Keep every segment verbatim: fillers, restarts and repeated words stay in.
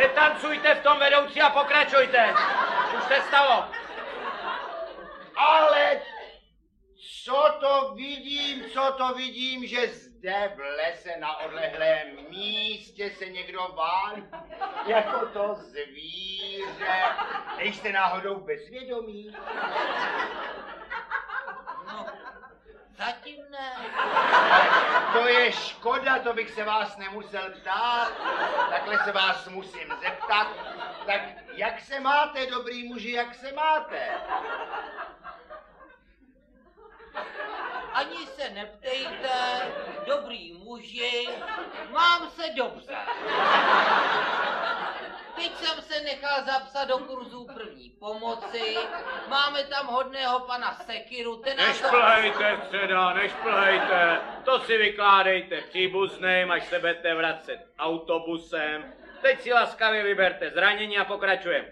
Netancujte v tom, vedoucí, a pokračujte. Už se stalo. Ale co to vidím, co to vidím, že zde v lese na odlehlém místě se někdo válí jako to zvíře. Nejste náhodou bezvědomí? No, zatím ne. To je škoda, to bych se vás nemusel ptát. Takhle se vás musím zeptat. Tak jak se máte, dobrý muži, jak se máte? Ani se neptejte, dobrý muži, mám se dobře. Teď jsem se nechal zapsat do kurzu první pomoci, máme tam hodného pana Sekiru, ten nás... Nešplhejte, středa, nešplhejte, to si vykládejte příbuzným, až se budete vracet autobusem. Teď si laskavě vyberte zranění a pokračujeme.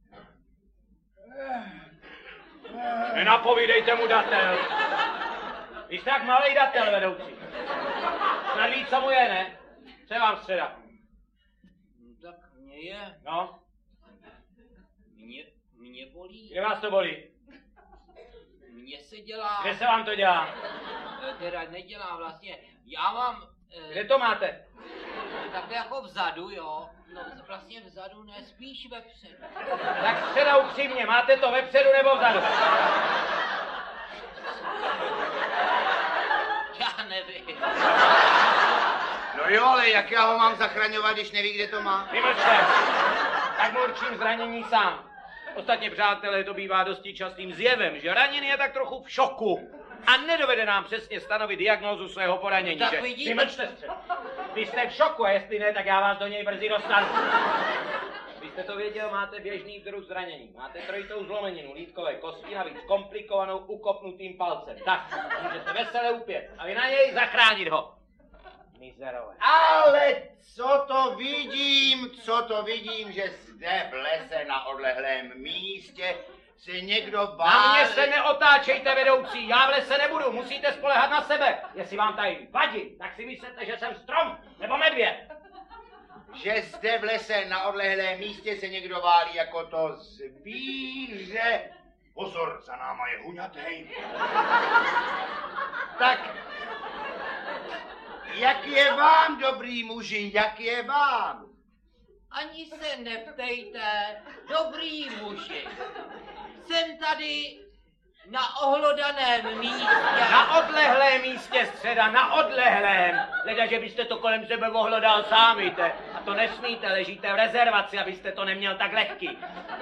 Nenapovídejte mu datel. Vy jste tak malej datel, vedoucí. Snad ví, co mu je, ne? Co je vám středa? No, tak mě je... No? Mě, mě bolí. Kde vás to bolí? Mně se dělá... Kde se vám to dělá? Teda nedělá vlastně. Já mám... Kde to máte? Tak jako vzadu, jo. No vlastně vzadu, ne, spíš vepředu. Tak středa upřímně, máte to vepředu nebo vzadu? Já nevím. No jo, ale jak já ho mám zachraňovat, když neví, kde to má? Vymlčte. Tak mu určím zranění sám. Ostatně, přátelé, to bývá dosti častým zjevem, že raněný je tak trochu v šoku a nedovede nám přesně stanovit diagnózu svého poranění. Tak že... vidíte... Vymlčte se. Vy jste v šoku a jestli ne, tak já vás do něj brzy dostanu. Vy jste to věděl, máte běžný druh zranění. Máte trojitou zlomeninu lítkové kosti, navíc komplikovanou ukopnutým palcem. Tak, můžete vesele upět a vy na něj zachránit ho. Mizerové. Ale co to vidím, co to vidím, že zde v lese na odlehlém místě se někdo válí. Na mě se neotáčejte, vedoucí, já v lese nebudu, musíte spoléhat na sebe. Jestli vám tady vadí, tak si myslíte, že jsem strom nebo medvěd. Že zde v lese na odlehlém místě se někdo válí jako to zvíře. Pozor, za náma je huňatej. Tak, jak je vám, dobrý muži, jak je vám? Ani se neptejte, dobrý muži. Jsem tady na ohlodaném místě. Na odlehlém místě, středa, na odlehlém. Leda, že byste to kolem sebe ohlodal sám, víte. A to nesmíte, ležíte v rezervaci, abyste to neměl tak lehký.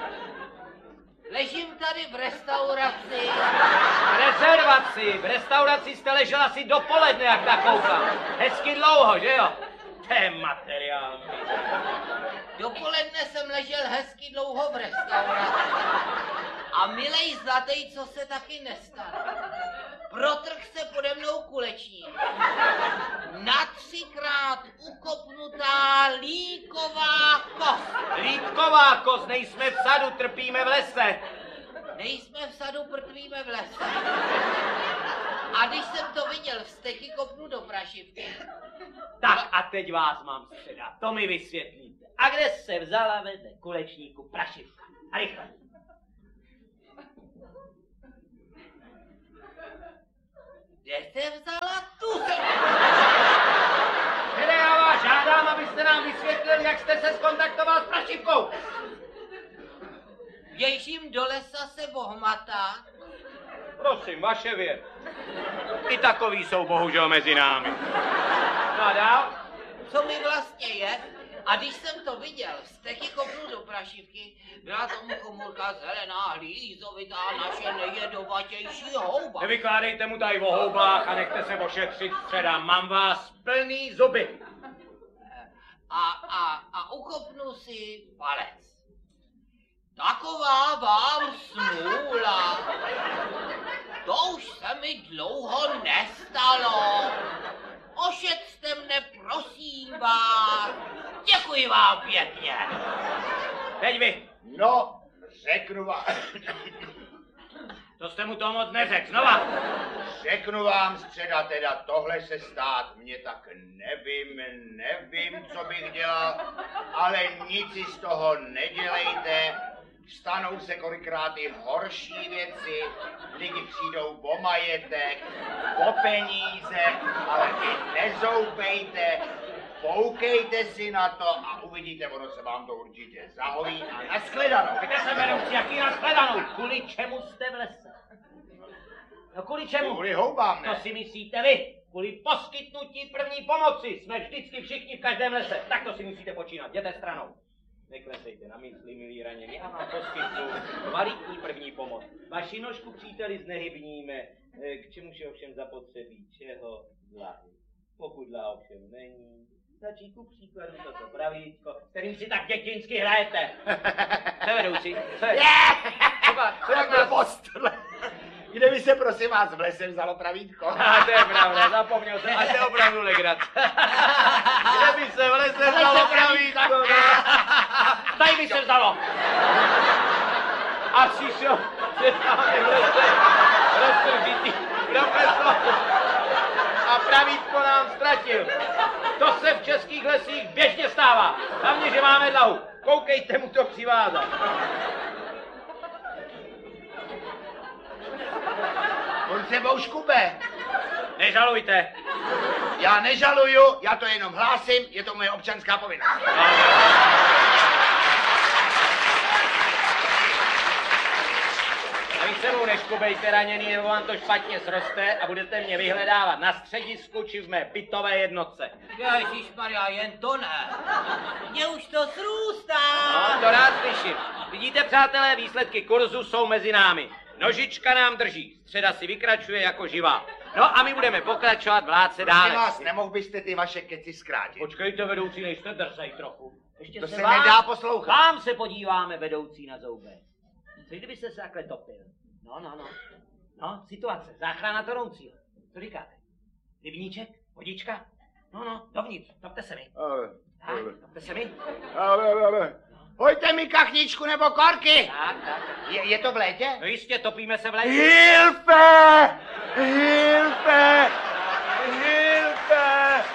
Ležím tady v restauraci. V rezervaci, v restauraci jste ležel asi dopoledne, jak tak koukám. Hezky dlouho, že jo? To je materiál. Dopoledne jsem ležel hezky dlouho v restauraci. A milej zlatej, co se taky nestane. Protrh se pode mnou kulečník. Na třikrát ukopnutá líková kost. Lítková kost, nejsme v sadu, trpíme v lese. Nejsme v sadu, prtvíme v lese. A když jsem to viděl, vzteky kopnu do prašivky. Tak a teď vás mám středa, to mi vysvětlíte. A kde se vzala vedle kulečníku prašivka? A rychle. Kde se vzala tu se... Kde já vás žádám, abyste nám vysvětlil, jak jste se skontaktoval s prašivkou. Běžím do lesa se bohmatá. Prosím, vaše věc. I takový jsou bohužel mezi námi. No a dál? Co mi vlastně je? A když jsem to viděl, vzteky kopnu do prašivky, byla tomu komůrka zelená, hlízovitá, naše nejjedovatější houba. Nevykládejte mu tady o houbách a nechte se ošetřit, středa. Mám vás plný zuby. A, a, a ukopnu si palec. Taková vám smůla. To už se mi dlouho nestalo. Ošetřte mne, prosím vás. Děkuji vám pěkně. Teď vy. No, řeknu vám. To jste mu to moc neřekl, znova. Řeknu vám, středa, teda tohle se stát mě tak nevím, nevím, co bych dělal. ale nic si z toho nedělejte. Stanou se kolikrát i horší věci, lidi přijdou o majetek, o peníze, ale vy nezoupejte, poukejte si na to a uvidíte, ono se vám to určitě zahojí a nashledanou. Kde se vedoucí, jaký nashledanou? Kvůli čemu jste v lese? No kvůli čemu? Kvůli houbám, ne? To si myslíte vy. Kvůli poskytnutí první pomoci. Jsme vždycky všichni v každém lese. Tak to si musíte počínat. Jděte stranou. Neklesejte na mysli, milí ranění. Já vám poskytnu kvalitní první pomoc. Vaši nožku, příteli, znehybníme. K čemu je ovšem zapotřebí? Čeho? Dlahy. Pokud dlá ovšem není, stačí ku příkladu toto pravítko, kterým si tak dětinsky hrajete. Co vedoucí? Co je? Co jak na postole? Kde by se prosím vás v lese vzalo pravítko? A to je pravda, zapomněl jsem, a to je opravdu legrace. Kde by se v lese vzalo pravítko? Tady by se vzalo. A přišel se tam v lese roztržitý profesor a pravítko nám ztratil. To se v českých lesích běžně stává. Hlavně, že máme dlahu. Koukejte mu to přivázat. On sebou škube. Nežalujte. Já nežaluju, já to jenom hlásím, je to moje občanská povinnost. A vy sebou neškubejte raněný, nebo vám to špatně zroste a budete mě vyhledávat na středisku či v mé bytové jednotce. Ježišmarja, jen to ne. Mně už to srůstá. No, to rád slyším. Vidíte, přátelé, výsledky kurzu jsou mezi námi. Nožička nám drží, středa si vykračuje jako živá. No a my budeme pokračovat v ládce dále. Prosím vás, nemohl byste ty vaše keci zkrátit? Počkejte, vedoucí, nejste drzej trochu. Ještě To se, se vám, nedá poslouchat. Vám se podíváme, vedoucí, na zoubek. Co kdybyste se takhle topil? No, no, no. No, situace, záchrana tonoucího. Co říkáte? Rybníček? Vodička? No, no, dovnitř, topte se mi. Ale, Tak, topte se mi. ale, ale. Hojte mi kachničku nebo korky. Tak, tak. Je, je to v létě? No jistě, topíme se v létě. Hilfe! Hilfe! Hilfe!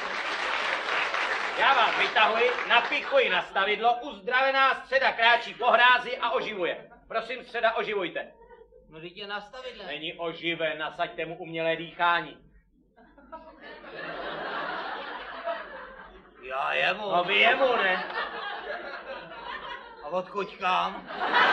Já vás vytahuji, napichuji na stavidlo, uzdravená středa kráčí po hrázi a oživuje. Prosím, středa, oživujte. No, teď je nastavidle. Není oživen, nasaďte mu umělé dýchání. Já jemu. No vy jemu, ne? A odkud kam?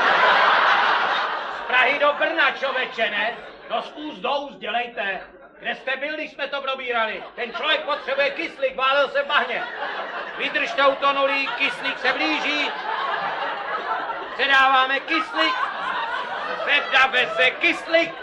Z Prahy do Brna, čověče, ne? No z úst do úst, dělejte. Kde jste byl, když jsme to probírali? Ten člověk potřebuje kyslík, válel se v bahně. Vydržte utonulý, kyslík se blíží. Předáváme kyslík. Předáme se kyslík.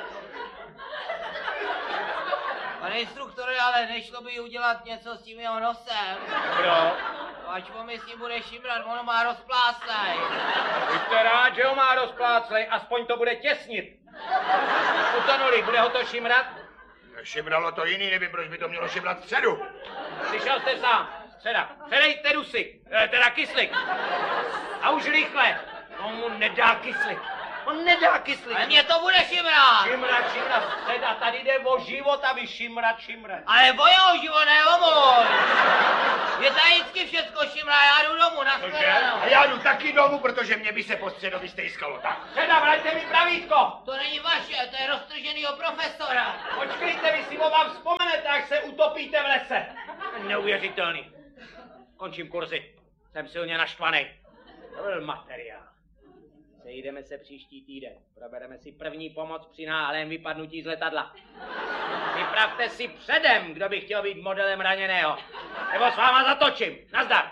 Pane instruktore, ale nešlo by udělat něco s tím jeho nosem. Kdo? Ať po mi s ním bude šimrat, ono má rozpláslej. Buďte rád, že ho má rozpláclej, aspoň to bude těsnit. Utonulý, bude ho to šimrat? Šimralo to jiný, nevím, proč by to mělo šimrat středu. Slyšel jste sám. Středa, předejte dusy, eh, teda kyslík. A už rychle. On mu nedá kyslík. On nedá kyslík. Ale mě to bude šimrat. Šimrat, šimrat, středa, tady jde o život a vy šimrat, šimrat. Ale o jeho život, ne o můj. Je tady vždycky všecko šimrá, já jdu domů, na shledanou. A já jdu taky domů, protože mě by se po středovi stejskalo. Tak. Středa, vraťte mi pravítko. To není vaše, to je roztrženýho profesora. Počkejte, vy si oba vzpomenete, jak se utopíte v lese. Neuvěřitelný. Končím kurzy. Jsem silně naštvaný. To byl materiál. Sejdeme se příští týden. Probereme si první pomoc při náhlém vypadnutí z letadla. Připravte si předem, kdo by chtěl být modelem raněného. Nebo s váma zatočím. Nazdar.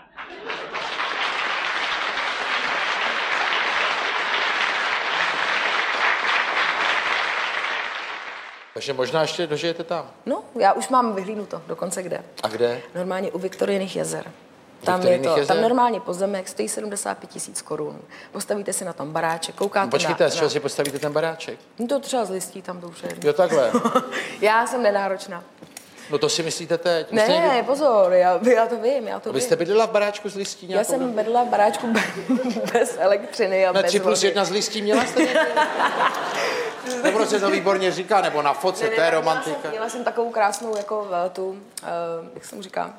Takže možná ještě dožijete tam. No, já už mám vyhlídnuto, dokonce kde. A kde? Normálně u Viktorijiných jezer. Tam, je Viktorijiných to, jezer? tam normálně pozemek stojí sedmdesát pět tisíc korun. Postavíte si na tom baráček, koukáte Počkejte, na... z čeho si postavíte ten baráček? No to třeba z listí, tam to už je. Jo, takhle. Já jsem nenáročná. No to si myslíte teď? Vy Ne, jste někdy... pozor, já, já to vím, já to Vy vím. jste bydlela v baráčku z listí nějakou Já jsem dobu? bydlela v baráčku bez elektřiny a Ne, bez tři plus vody. jedna z listí měla jste někdy? Nebo se to výborně říká, nebo na foce, Ne, ne, to je ne, romantika. Měla jsem, měla jsem takovou krásnou, jako eh, tu, uh, jak se mu říká,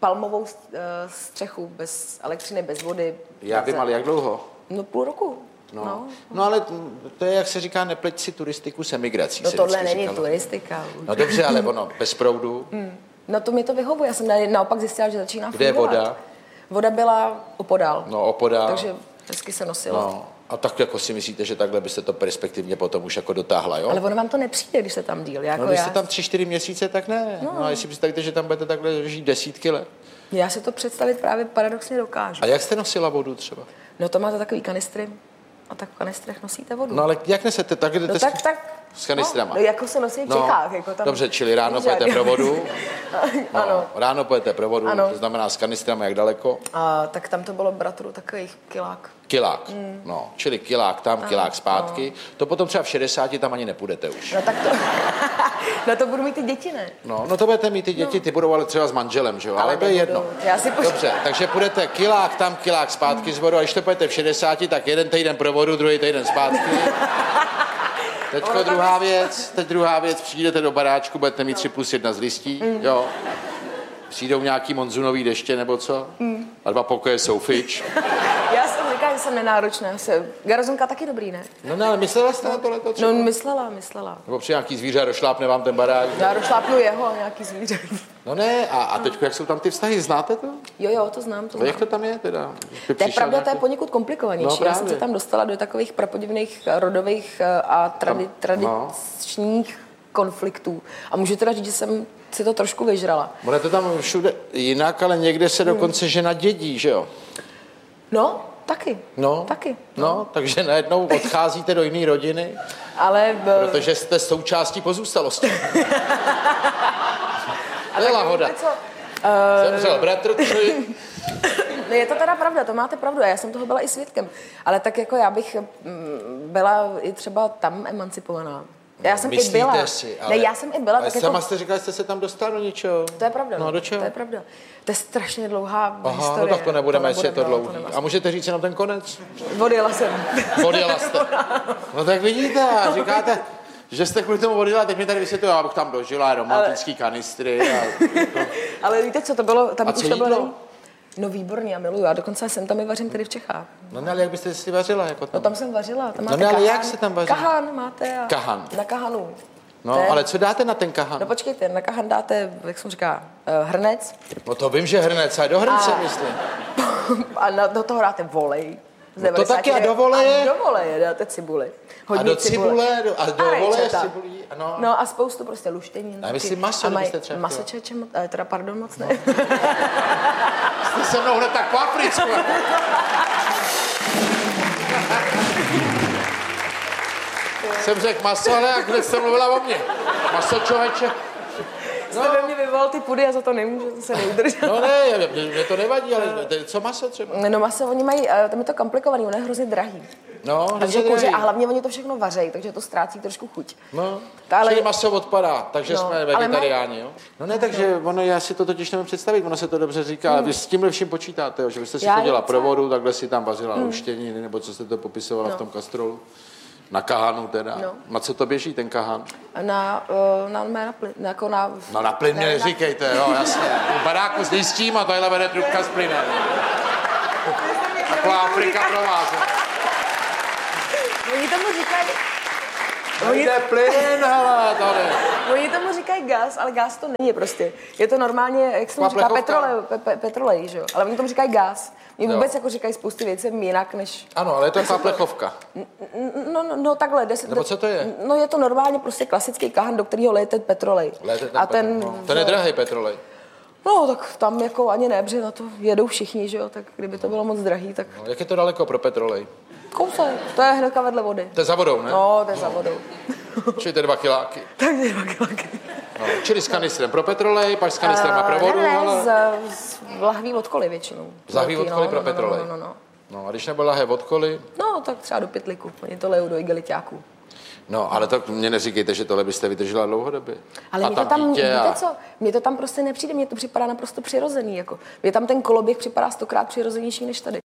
palmovou střechu, bez elektřiny, bez vody. Já vím, ale jak dlouho? No půl roku. No. No. no ale to je, jak se říká, nepleť si turistiku s emigrací. No se tohle není říkalo. turistika. No dobře, ale ono, bez proudu. Hmm. No to mi to vyhovuje, já jsem naopak zjistila, že začíná Kde je fungovat. voda? Voda byla opodál. No opodál. Takže hezky se nosilo. No. A tak jako si myslíte, že takhle byste to perspektivně potom už jako dotáhla, jo? Ale ono vám to nepřijde, když se tam díl. Jako no když já... jste tam tři, čtyři měsíce, tak ne. No. no a jestli představíte, že tam budete takhle žít desítky let. Já si to představit právě paradoxně dokážu. A jak jste nosila vodu třeba? No to máte takový kanistry a tak v kanistrech nosíte vodu. No ale jak nesete? Tak jdete no, tak, tak, s kanistrama? No, jako se nosí v no, Čechách. Jako tam dobře, čili ráno pojete pro vodu. No, ano. Ráno pojete pro vodu, ano. To znamená s kanistrama jak daleko? A, tak tam to bylo bratru takových kilák. Kilák, mm. no, čili kilák tam, ano, kilák zpátky. No. To potom třeba v šedesáti tam ani nepůjdete už. No tak to, no to budu mít ty děti, ne? No, no to budete mít ty děti, no. Ty budou ale třeba s manželem, že jo, ale, ale to je jedno. Já si poš... Dobře, takže půjdete kilák tam, kilák zpátky mm. z vodu, a když to půjdete v šedesáti, tak jeden týden pro vodu, druhý týden zpátky. Teďko druhá věc, teď druhá věc, přijdete do baráčku, budete mít tři plus jedna z listí, mm. jo. Přijdou nějaký monzunový deště nebo co? Mm. A dva pokoje jsou fič. Já jsem říkala, že jsem nenáročná. Se... Garazonka taky dobrý, ne? No ne, ale myslela jste na tohleto třeba? No myslela, myslela. Nebo při nějaký zvíře rozšlápne vám ten barák? Já rozšlápnu jeho, nějaký zvíře. No ne, a, a teď jak jsou tam ty vztahy, znáte to? Jo, jo, to znám, to znám. A jak to tam je teda? To je pravda, nějaký... to je poněkud komplikovanější. No, já jsem se tam dostala do takových prapodivných rodových a tradi- tradičních no. konfliktů. A můžu teda říct, že jsem si to trošku vyžrala. Bude to tam všude jinak, ale někde se dokonce žena dědí, že jo? No, taky. No, taky. No, no takže najednou odcházíte do jiné rodiny, ale b... protože jste součástí pozůstalosti. To je lahoda. Uh... Zemřel bratr, tři. No je to teda pravda, to máte pravdu, a já jsem toho byla i svědkem. Ale tak jako já bych byla i třeba tam emancipovaná. Já jsem Myslíte i byla. Si, ale, ne, já jsem i byla. Ale tak sama jako... jste říkala, že jste se tam dostala do něčeho. To je pravda. No, do čeho? To je pravda. To je strašně dlouhá Aha, historie. no tak to nebudeme, jestli je to no, dlouhý. To a můžete říct jenom ten konec? Odjela jsem. Odjela jste. No tak vidíte, a říkáte, že jste kvůli tomu odjela, teď mi tady vysvětlila, abych tam dožila romantický ale... kanistry. A... ale víte, co to bylo? Tam a už co to jídlo? bylo... No výborně, já miluju. A dokonce jsem tam i vařím tady v Čechách. No ne, ale jak byste si vařila? Jako tam? No tam jsem vařila. Tam máte no ne, ale kahan. jak se tam vaří? Kahan máte. A... Kahan. Na kahanu. No, Ten... ale co dáte na ten kahan? No počkejte, na kahan dáte, jak jsem říká, uh, hrnec. No to vím, že hrnec, a do hrnce, a... myslím. A na, do toho dáte volej. No to taky a do voleje? A do voleje dáte cibuli. Hodně a do cibule, do, a do a voleje cibulí, ano. No a spoustu prostě luštěnin. A myslím maso, kdybyste třeba maso čeče, teda pardon, moc ne. Jste se mnou hned tak po Africku. Jsem řekl maso, ale jak hned jste mluvila o mně. Maso člověče. No. Jste ve mně vyvolal ty pudy, já za to nemůžu, to se neudržet. No ne, mě to nevadí, ale co maso třeba? No maso, oni mají, tam je to komplikovaný, ono je hrozně drahý. No, takže kuře, a hlavně oni to všechno vařejí, takže to ztrácí trošku chuť. No, ale... čili maso odpadá, takže no, jsme vegetariáni, jo? No ne, takže no. ono, já si to totiž nemůžu představit, ono se to dobře říká, hmm. ale vy s tímhle vším počítáte, jo, že vy jste si já chodila pro vodu, takhle si tam vařila hmm. luštěniny, nebo co jste to popisovala no. v tom kastrolu. Na kahanu teda. No. Na co to běží, ten kahan? Na, na, na, na plyn, jako na... No na plyn mě neříkejte, jo, jasně. V baráku s listím a tohle vede trubka s plynem. Taková Afrika pro vás. Oni tomu říkají... Oni... Jde plyn, hele, tady. Oni tomu říkají gas, ale gas to není prostě. Je to normálně, jak se tomu říká, petrolej, pe, pe, petrolej, že jo? Ale oni tomu říkají gas. Oni vůbec jako říkají spousty věcí jinak, než... Ano, ale je to taková plechovka. No, no, no takhle. Deset, Nebo co to je? No je to normálně prostě klasický kahan, do kterého lejete petrolej. Lejete ten a ten... No. Ten je drahý petrolej. No, tak tam jako ani ne, protože na to jedou všichni, že jo? Tak kdyby to bylo moc drahý, tak... No, jak je to daleko pro petrolej? Kousek, to je hnedka vedle vody. To je za vodou, ne? No, to je za vodou. Čili to je dva kiláky. Tak to je dva kiláky. No, čili s kanistrem pro petrolej, pak s kanistrem uh, pro vodu, ne, ne, ale... z, z lahví od koly většinou. Z lahví od koly no, pro no, petrolej. No, no, no, no. No a když nebyl lahé od koly? No, tak třeba do pytliku, oni to lejou do igeliťáků. No, ale tak mě neříkejte, že tohle byste vydržela dlouhodobě. Ale mě to tam, víte a... co, mně to tam prostě nepřijde, mně to připadá naprosto přirozený, jako. Mně tam ten koloběh připadá stokrát přirozenější než tady.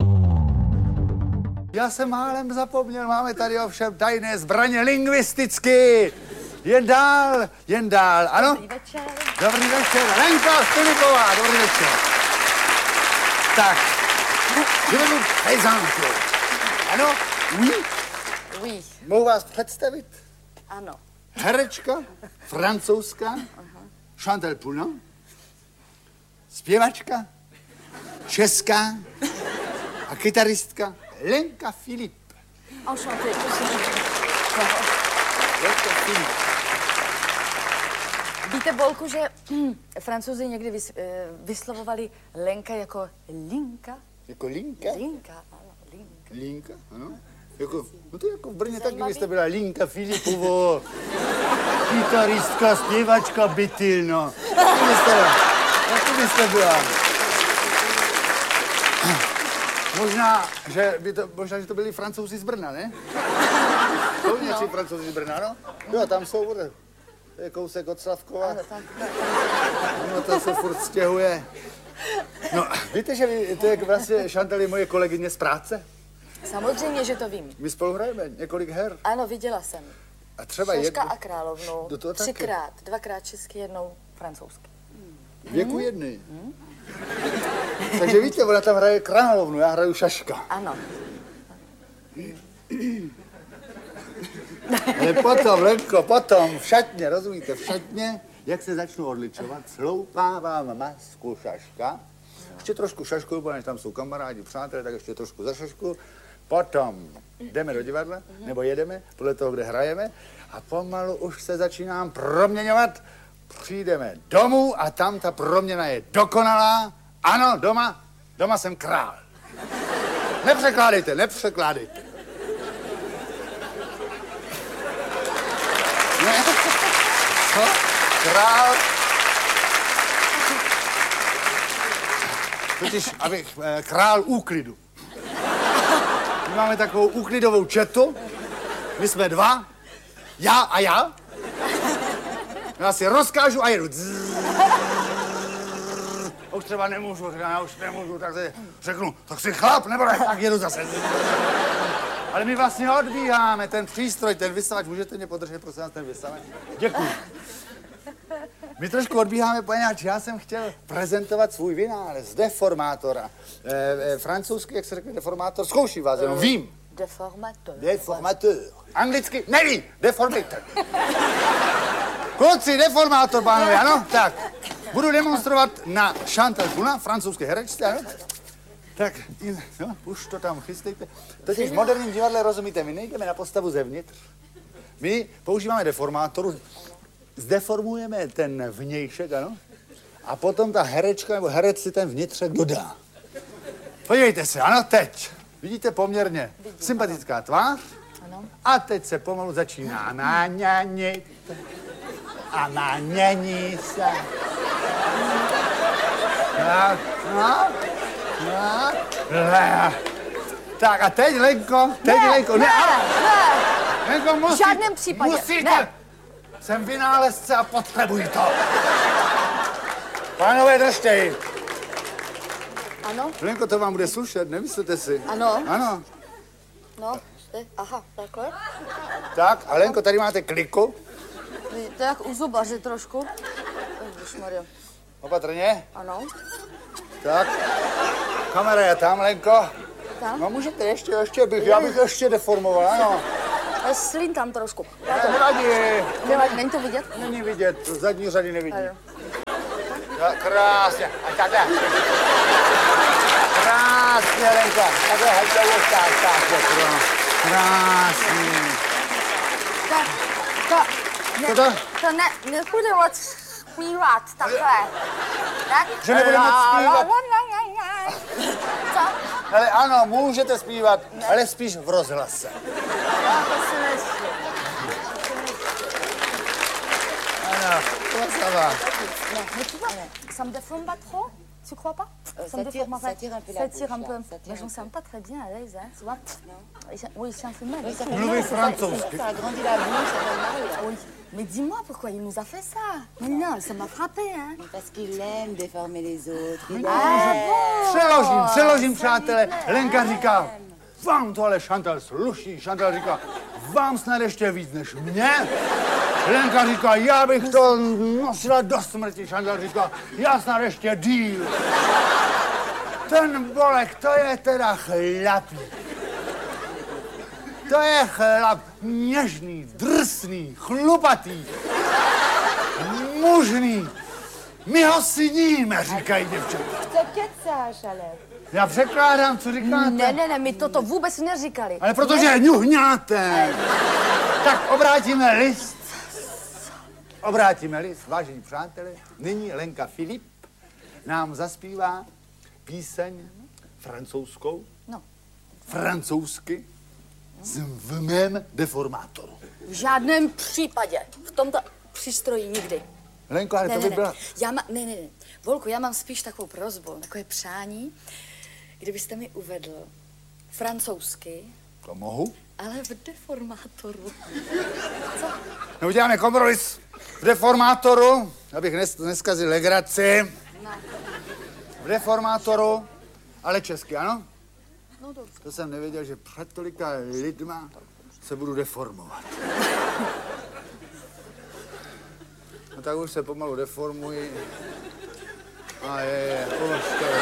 Já jsem málem zapomněl, máme tady ovšem tajné zbraně lingvisticky. Jen dál, jen dál, ano? Dobrý večer. Dobrý večer, Lenka Filipová, dobrý večer. tak. Jedu pejzánku. Ano? Oui? Oui. Mohu vás představit? Ano. Herečka, francouzská, Chantal Poulon, zpěvačka, česká a kytaristka Lenka Filip. Enchanté. Lenka Filip. Víte, Bolku, že Francouzi někdy vys, vyslovovali Lenka jako Linka? Jako Linka? Linka, ano, Linka. Linka, ano. Jako, no to jako v Brně taky byste byla Linka Filipovo, kytaristka, zpěvačka, bytyl, no. To byste, to byste byla. Možná, že by to, možná, že to byli Francouzi z Brna, ne? Jsou nějací Francouzi z Brna, no? Jo, tam jsou, bude. To je kousek od Slavkova. No, to se furt stěhuje. No, víte, že vy, to je vlastně Chantal je moje kolegyně z práce? Samozřejmě, že to vím. My spolu hrajeme několik her. Ano, viděla jsem. A třeba Šaška jedno... a královnu. Do toho taky. Třikrát. Dvakrát česky, jednou francouzsky. Věku hmm. jedny. Hmm. Takže víte, ona tam hraje královnu, já hraju Šaška. Ano. Ale potom, Lenko, potom v šatně, rozumíte, v šatně, jak se začnu odličovat, sloupávám masku Šaška, ještě trošku Šašku, protože tam jsou kamarádi, přátelé, tak ještě trošku za Šašku, potom jdeme do divadla, nebo jedeme, podle toho, kde hrajeme, a pomalu už se začínám proměňovat, přijdeme domů a tam ta proměna je dokonalá, ano, doma, doma jsem král. Nepřekládejte, nepřekládejte. Ne? Co? Král? Totiž, abych, eh, král úklidu. My máme takovou úklidovou četu, my jsme dva, já a já. Já si rozkážu a jedu. Už třeba nemůžu, já už nemůžu, tak si řeknu, tak si chlap, nebo ne, tak jedu zase. Ale my vlastně odbíháme ten přístroj, ten vysavač. Můžete mě podržet, prosím vás, ten vysavač? Děkuji. My trošku odbíháme, poněvadž já jsem chtěl prezentovat svůj vynález, deformátora. E, e, francouzsky, jak se řekne deformátor, zkouším vás, jenom vím. Deformateur. Deformateur. Anglicky neví, deformator. Kluci, deformátor, pánové, ano? Tak, budu demonstrovat na Chantal Poulon, francouzské herečce, ano? Tak, no, už to tam chystejte. Totiž v moderním divadle, rozumíte, my nejdeme na postavu zevnitř. My používáme deformátoru, zdeformujeme ten vnějšek, ano? A potom ta herečka nebo herec si ten vnitřek dodá. Podívejte se, ano, teď. Vidíte poměrně Vidím, sympatická ano. tvář. Ano. A teď se pomalu začíná naňanit. A naňaní se. Tak, no. No, ne. Tak a teď, Lenko, teď, ne, Lenko, ne, ne, ne. Lenko, musí, v žádném případě, musíte. Ne. Jsem vynálezce a potřebuji to. Pánové, držte ji. Ano? Lenko, to vám bude slušet, nemyslíte si? Ano. Ano. No, aha, takhle. Tak, a Lenko, tady máte kliku. To je jak u zubaře trošku. Ježišmarja. Opatrně. Ano. Tak, kamera je tam, Lenko. Tam? No můžete ještě, ještě bych, já bych ještě deformoval, ano. Slín tam trošku. To nevadí. Nevadí, není to vidět? Není vidět, zadní řady nevidí. Tak, krásně, a takhle. Krásně, Lenko, takhle, hejte už, tak, tak, krásný. Tak, to, ne, Co to? to ne, nepůjde moc zpívat takhle. Tak? Že nebude moc zpívat? Co? Ale ano, můžete zpívat, ne. Ale spíš v rozhlase. Já to si myslím. Ano, to va. Non, mais tu vois, ça me déforme pas trop, tu crois pas? euh, Ça me déforme pas. Ça tire un peu la Ça bouche. tire un peu. Ça tire Mais je un me peu. sens pas très bien à l'aise, hein, tu vois? Oui, c'est un peu mal. Oui, ça fait Mluvit mal, ça fait- francouzsky. Ça agrandit la bouche, ça fait mal. Oui. Mais dis-moi pourquoi il nous a fait ça? Mais non, ça m'a frappé, hein? Parce qu'il aime déformer les autres. Il Ah aime. bon? Přeložím, přeložím, přátelé. Lenka říká, vám to ale Chantal sluší. Chantal říká, vám snad ještě víc než mě. Lenka říká, já bych to nosila do smrti. Chantal říká, já snad ještě díl. Ten Bolek, to je teda chlapík. To je chlap něžný, drsný, chlupatý, mužný. My ho syníme, říkají děvčata. Co kecáš, ale? Já překládám, co říkáte. Ne, ne, ne, my toto vůbec neříkali. Ale protože ňuhňáte. Tak obrátíme list. Obrátíme list, vážení přátelé. Nyní Lenka Filip nám zaspívá píseň francouzskou. No. Francouzsky. Jsem v mém deformátoru. V žádném případě. V tomto přístroji nikdy. Lenko, ale ne, to ne, by byla... Ne. Já ma, ne, ne, ne. Volku, já mám spíš takovou prosbu, takové přání, kdybyste mi uvedl francouzsky. To mohu. Ale v deformátoru. Co? No, uděláme kompromis v deformátoru, abych nes, neskazil legraci. No. V deformátoru, ale česky, ano? No dobře. To jsem nevěděl, že před tolika lidma se budu deformovat. No tak už se pomalu deformuji. A je, je, už to je.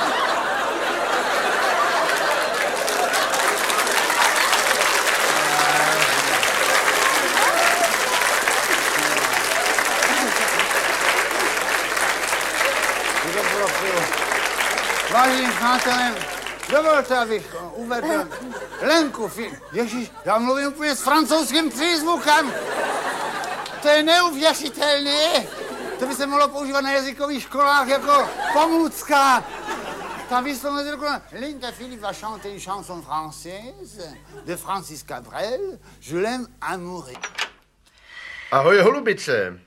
Vážení přátelé, dovolte, abych uvedl Lenku Filip. Ježíš, já mluvím úplně s francouzským přízvukem. To je neuvěřitelné. To by se mohlo používat na jazykových školách jako pomůcka. Tam výslovnost je dokonalá. Lenka Filip va chanter une chanson française de Francis Cabrel. Je l'aime à mourir. Ahoj, holubice.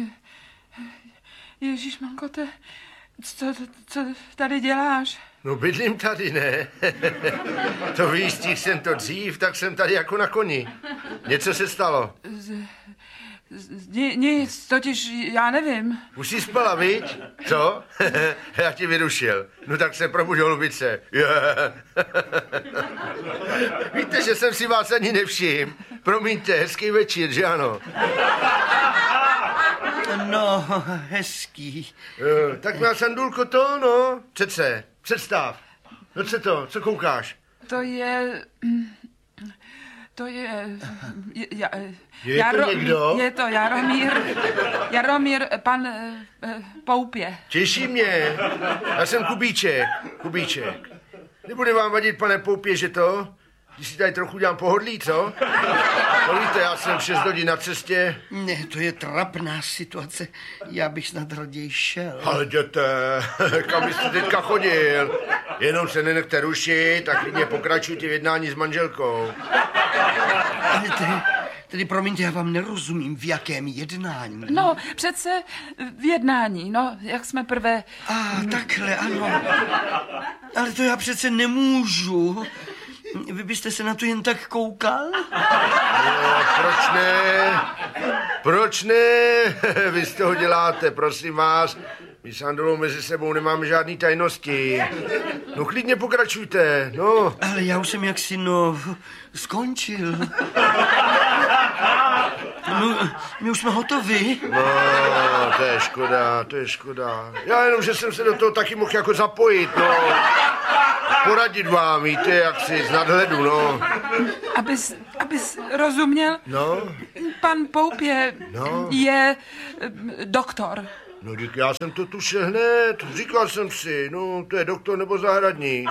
Ježíšmanko, to, co, co tady děláš? No bydlím tady, ne? To víš, stihl jsem to dřív, tak jsem tady jako na koni. Něco se stalo? Z, z, nic, totiž já nevím. Už jsi spala, viď? Co? Já ti vyrušil. No tak se probuď, holubice. Yeah. Víte, že jsem si vás ani nevšiml. Promiňte, hezký večer, že ano? No, hezký. Jo, tak má Sandulko to, no. Přece, představ. No co to, co koukáš? To je... To je... je, je, je Jaro, to někdo? Je to Jaromír... Jaromír, pan uh, Poupě. Těší mě. Já jsem Kubíček. Kubíček. Nebude vám vadit, pane Poupě, že to? Když si tady trochu dělám pohodlí, co? No víte, já jsem šest hodin na cestě. Ne, to je trapná situace. Já bych snad raději šel. Ale jděte, kam byste teďka chodil? Jenom se nenechte rušit, tak klidně pokračujte v jednání s manželkou. Ale tedy, tedy promiňte, já vám nerozumím, v jakém jednání. No, přece v jednání, no, jak jsme prvé... A ah, takhle, ano. Ale to já přece nemůžu. Vy byste se na to jen tak koukal? No, proč ne? Proč ne? Vy z toho děláte, prosím vás. My s Andolou mezi sebou nemáme žádný tajnosti. No klidně pokračujte, no. Ale já už jsem jaksi, no, skončil. No, my už jsme hotovi. No, to je škoda, to je škoda. Já jenom, že jsem se do toho taky mohl jako zapojit, no. Poradit vám, víte, jak si z nadhledu, no. Abys, abys rozuměl, no? Pan Poupě no? je doktor. No, dík, já jsem to tušil hned, říkal jsem si, no, to je doktor nebo zahradník.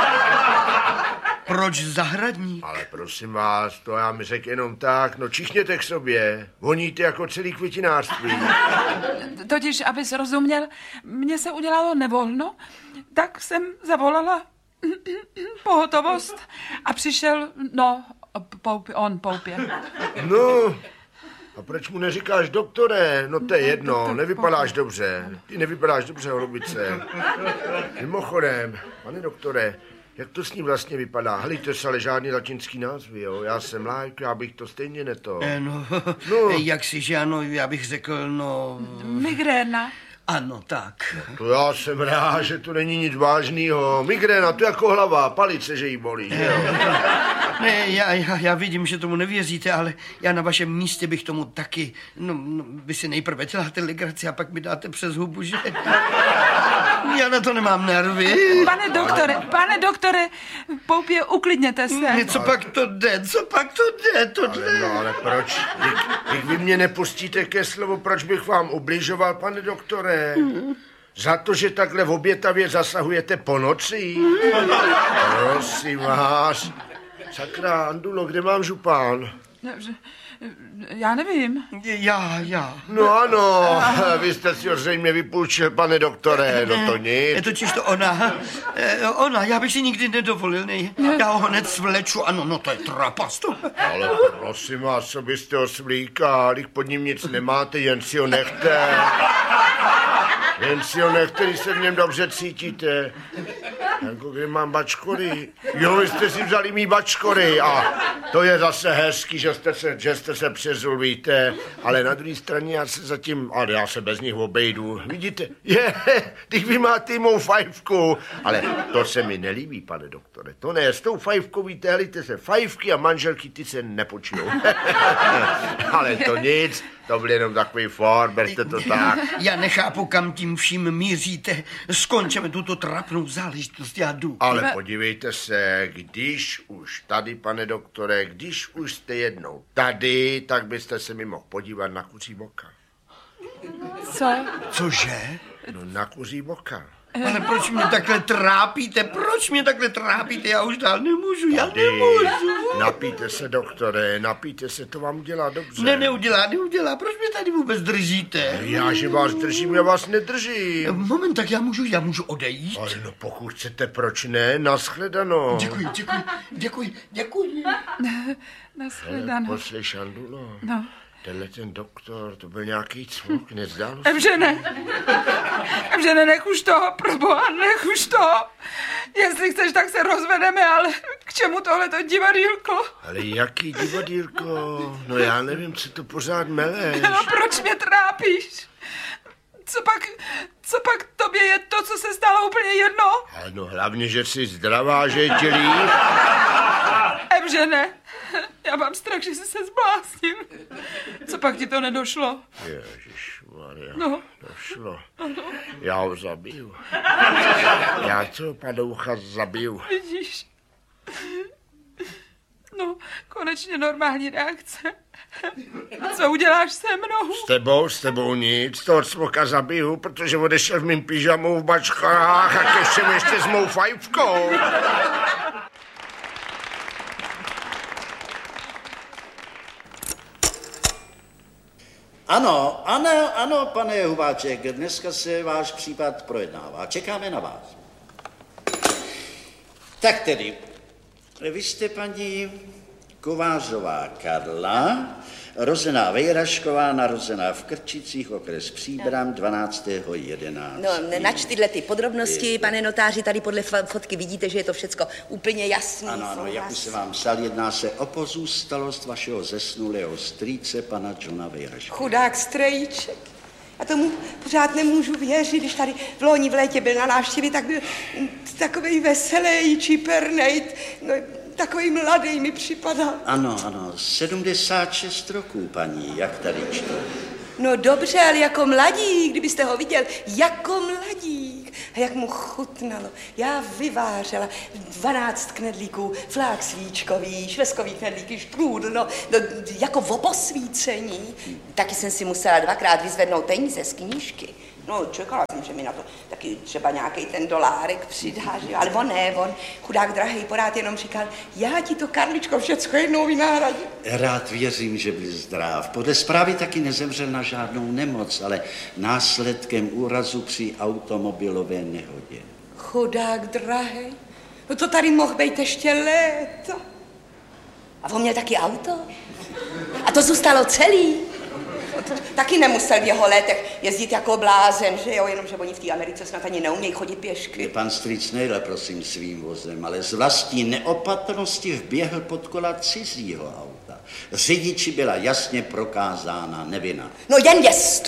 Proč zahradník? Ale prosím vás, to já mi řekl jenom tak, no čichněte k sobě, voníte jako celý květinářství. Totiž, abys rozuměl, mně se udělalo nevolno, tak jsem zavolala pohotovost a přišel, no, Poupě, on, Poupě. No, a proč mu neříkáš doktore? No to je jedno, nevypadáš dobře. Ty nevypadáš dobře, holubice. Mimochodem, pane doktore, jak to s ním vlastně vypadá? Helejte se, ale žádný latinský názvy, jo? Já jsem lajk, já bych to stejně neto. Eh, no, no. Jak si, že ano, já bych řekl, no... Migréna. Ano, tak. To já jsem rád, že to není nic vážného. Migréna, to jako hlava, palice, že jí bolí, že jo? Ne, já, já, já vidím, že tomu nevěříte, ale já na vašem místě bych tomu taky... No, no vy si nejprve děláte legraci a pak mi dáte přes hubu, že? Já na to nemám nervy. Pane doktore, pane doktore, Poupě, uklidněte se. Co pak to jde, co pak to jde, to jde. Ale, no, ale proč? Když vy mě nepustíte ke slovu, proč bych vám ubližoval, pane doktore? Mm. Za to, že takhle v obětavě zasahujete po noci? Mm. Prosím vás. Sakra, Andulo, kde mám župán? Já nevím. Já, já. No ano, vy jste si ho zřejmě vypůjčil, pane doktore, no to nic. Je totiž to ona, ona, já bych si nikdy nedovolil, ne, já ho hned svleču, ano, no to je trapasto. Ale prosím vás, co byste ho svlíkal, když pod ním nic nemáte, jen si ho nechte. Jen si ho nechte, když se v něm dobře cítíte. Jako kde mám bačkory. Jo, vy jste si vzali mý bačkory a to je zase hezký, že jste se, že jste se přezul, víte. Ale na druhé straně já se zatím, ale já se bez nich obejdu. Vidíte, je, když vy máte mou fajfku. Ale to se mi nelíbí, pane doktore. To ne, s tou fajfkou, víte, helíte se, fajfky a manželky, ty se nepočnou. Ale to nic. To byl jenom takový for, berte to tak. Já nechápu, kam tím vším míříte. Skončeme tuto trapnou záležitost, já jdu. Ale podívejte se, když už tady, pane doktore, když už jste jednou tady, tak byste se mi mohl podívat na kuří boka. Co? Cože? No na kuří boka. Ale proč mě takhle trápíte? Proč mě takhle trápíte? Já už dál nemůžu, já nemůžu. Napijte se, doktore, napijte se, to vám dělá dobře. Ne, neudělá, neudělá. Proč mě tady vůbec držíte? Já, že vás držím, já vás nedržím. Moment, tak já můžu, já můžu odejít. Ale no pokud chcete, proč ne? Naschledanou. Děkuji, děkuji, děkuji, děkuji. Naschledanou. Poslyš, Andulo. No. Tenhle ten doktor, to byl nějaký cvuk, nezdálo se? Evžene, Evžene, nech už to, proboha, nech už to. Jestli chceš, tak se rozvedeme, ale k čemu tohleto divadýlko? Ale jaký divadýlko? No já nevím, co to pořád meleš. No proč mě trápíš? Co pak, co pak tobě je to, co se stalo, úplně jedno? Ale no hlavně, že jsi zdravá, že je tělí. Evžene, já mám strach, že jsi se zblásnil. Co pak ti to nedošlo? Ježišmarja, no. Došlo. Ano. Já ho zabiju. Já toho padoucha zabiju. Vidíš? No, konečně normální reakce. Co uděláš se mnou? S tebou, s tebou nic. Toho cvoka zabiju, protože odešel v mým pyžamu v bačkách a ke všem ještě s mou fajfkou. Ano, ano, ano, pane Hubáček, dneska se váš případ projednává. Čekáme na vás. Tak tedy, vy jste paní Kovářová Karla, rozená Vejrašková, narozená v Krčicích, okres Příbram, dvanáctého jedenáctého No, nač tyhle ty podrobnosti, pane notáři, tady podle fotky vidíte, že je to všecko úplně jasný. Ano, ano, jak už jsem vám psal, jedná se o pozůstalost vašeho zesnulého strýce, pana Johna Vejraškova. Chudák strejček. Já tomu pořád nemůžu věřit, když tady v loni v létě byl na návštěvě, tak byl takovej veselý, čipernej, no, takový mladý mi připadal. Ano, ano, sedmdesát šest roků, paní, jak tady čtu. No dobře, ale jako mladík, kdybyste ho viděl, jako mladík. A jak mu chutnalo. Já vyvářela dvanáct knedlíků, flák svíčkový, švestkový knedlíky, štrůdl, no, no, jako v oposvícení. Taky jsem si musela dvakrát vyzvednout peníze z knížky. No, čekala jsem, že mi na to taky třeba nějaký ten dolárek přidá, že? Ale on ne, on, chudák drahej, porád jenom říkal, já ti to, Karličko, všecko jednou vynahradím. Rád věřím, že byl zdrav. Podle zprávy taky nezemřel na žádnou nemoc, ale následkem úrazu při automobilové nehodě. Chudák drahej, no to tady mohl být ještě léta. A on měl taky auto. A to zůstalo celý. Taky nemusel v jeho letech jezdit jako blázen, že jo, jenomže oni v té Americe snad ani neumějí chodit pěšky. Pan strýc nejde, prosím, svým vozem, ale z vlastní neopatrnosti vběhl pod kola cizího auta. Řidiči byla jasně prokázána nevina. No jen jestli.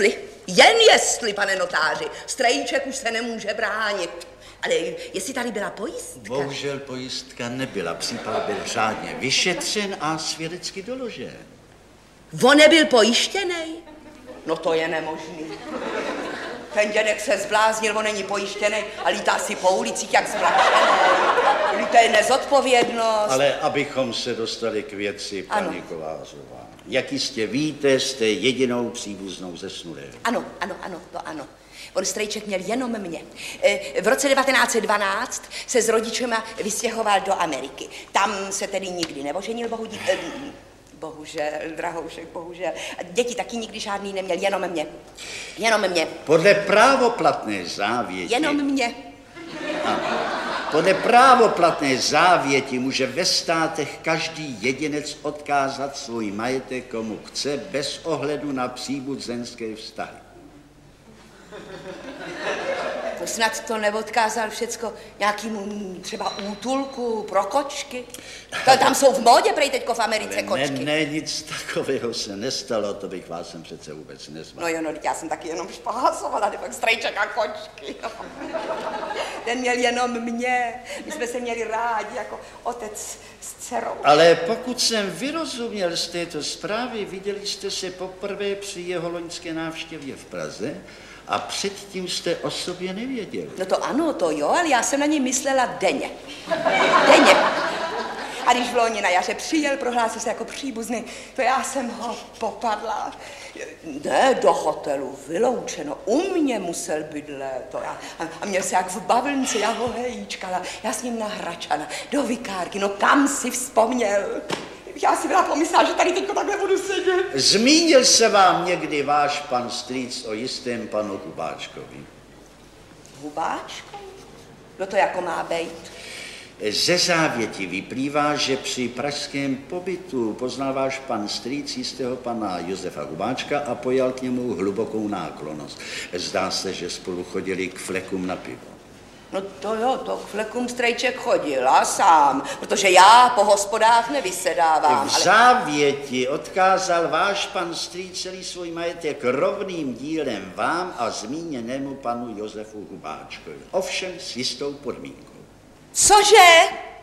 Jen jestli, pane notáři, strejček už se nemůže bránit. Ale jestli tady byla pojistka? Bohužel pojistka nebyla. Případ byl řádně vyšetřen a svědecky doložen. On nebyl pojištěnej? No to je nemožný. Ten dědek se zbláznil, on není pojištěnej a lítá si po ulicích jak zvlačenej. To je nezodpovědnost. Ale abychom se dostali k věci, paní Kovářová. Jak jistě víte, jste jedinou příbuznou zesnulého. Ano, ano, ano, to ano. On strejček měl jenom mě. V roce devatenáct set dvanáct se s rodičema vystěhoval do Ameriky. Tam se tedy nikdy neoženil, bohudí... Bohužel, drahoušek, bohužel. A děti taky nikdy žádný neměl, jenom mě. Jenom mě. Podle právoplatné závěti... Jenom mě. Ano. Podle právoplatné závěti může ve státech každý jedinec odkázat svůj majetek komu chce, bez ohledu na příbuzenské vztahy. To snad to neodkázal všecko nějakému třeba útulku pro kočky? To tam jsou v módě prej teďko v Americe kočky. Ne, ne, nic takového se nestalo, to bych vás sem přece vůbec nezval. No jo, no, já jsem taky jenom špásovala, pak strejček a kočky. Ten měl jenom mě, my jsme se měli rádi jako otec s dcerou. Ale pokud jsem vyrozuměl z této zprávy, viděli jste se poprvé při jeho loňské návštěvě v Praze a předtím jste o sobě nevěděli. No to ano, to jo, ale já jsem na něj myslela denně. Denně. A když v loni na jaře přijel, prohlásil se jako příbuzný, to já jsem ho popadla. Ne, do hotelu, vyloučeno, u mě musel bydlet. To já, a, a měl se jak v bavlnce, já ho hejčkala, já s ním na Hračana, do vikárky, no kam si vzpomněl? Já si byla pomyslela, že tady teďko takhle budu sedět. Zmínil se vám někdy váš pan strýc o jistém panu Hubáčkovi? Hubáčko? No to jako má bejt? Ze závěti vyplývá, že při pražském pobytu poznal váš pan strýc jistého pana Josefa Hubáčka a pojal k němu hlubokou náklonnost. Zdá se, že spolu chodili k flekům na pivo. No to jo, to k flekům strejček chodil a sám, protože já po hospodách nevysedávám. V závěti odkázal váš pan strýc celý svůj majetek rovným dílem vám a zmíněnému panu Josefu Hubáčkovi. Ovšem s jistou podmínkou. Cože?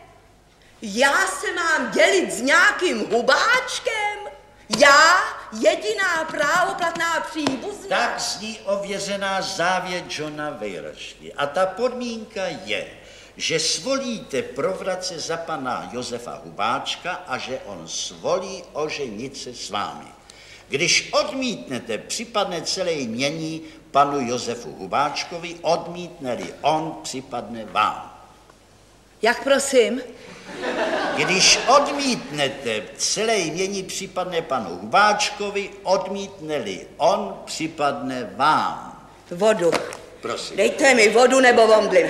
Já se mám dělit s nějakým Hubáčkem? Já, jediná právoplatná příbuzná? Tak zní ověřená závěť Johna Vejrašky. A ta podmínka je, že svolíte provrat se za pana Josefa Hubáčka a že on svolí oženit se s vámi. Když odmítnete, připadne celé jmění panu Josefu Hubáčkovi, odmítne-li on, připadne vám. Jak prosím? Když odmítnete, celé jmění připadne panu Hubáčkovi, odmítne-li on, připadne vám. Vodu. Prosím. Dejte mi vodu nebo omdliv.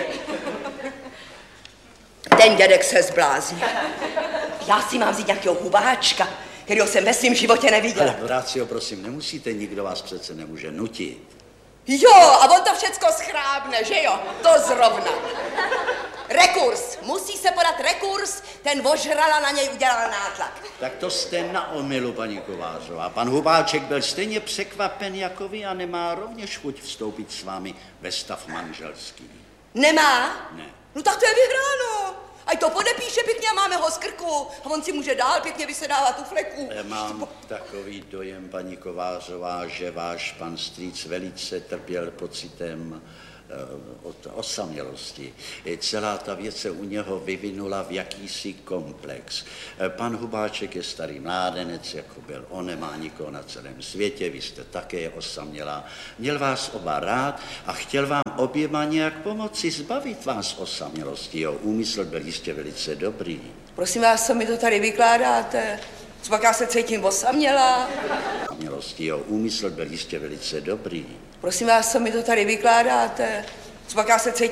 Ten dědek se zblázní. Já si mám vzít nějakého Hubáčka, kterého jsem ve svém životě neviděl. Ale Horácio, prosím, nemusíte, nikdo vás přece nemůže nutit. Jo, a on to všecko schrábne, že jo? To zrovna. Rekurs. Musí se podat rekurs, ten ožrala, na něj udělal nátlak. Tak to jste na omylu, paní Kovářová. Pan Hubáček byl stejně překvapen jako vy a nemá rovněž chuť vstoupit s vámi ve stav manželský. Nemá? Ne. No tak to je vyhráno. Ať to podepíše pěkně a máme ho z krku. A on si může dál pěkně vysedávat tu fleku. Mám takový dojem, paní Kovářová, že váš pan strýc velice trpěl pocitem od osamělosti. Celá ta věc se u něho vyvinula v jakýsi komplex. Pan Hubáček je starý mládenec, jako byl on, nemá nikoho na celém světě, vy jste také osamělá. Měl vás oba rád a chtěl vám oběma nějak pomoci zbavit vás osamělosti. Jo, úmysl byl jistě velice dobrý. Prosím vás, co mi to tady vykládáte? Co pak já se cítím osamělá? Osamělosti, jo, úmysl byl jistě velice dobrý. Prosím vás, co mi to tady vykládáte? Co pak já se cítím